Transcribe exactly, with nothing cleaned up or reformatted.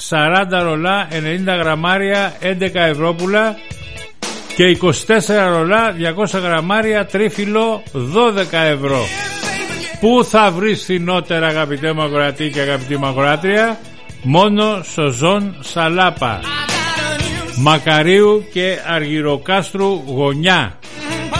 σαράντα ρολά ενενήντα γραμμάρια έντεκα ευρώ και είκοσι τέσσερα ρολά διακόσια γραμμάρια τρίφυλλο δώδεκα ευρώ. Πού θα βρεις φθηνότερα, αγαπητέ μου ακροατή και αγαπητή μου ακροάτρια? Μόνο στο Ζων Σαλάπα, Μακαρίου και Αργυροκάστρου γωνιά.